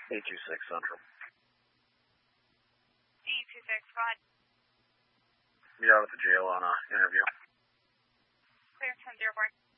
826 Central. 826, Rod. Be out at the jail on an interview. Clear 10-0 board.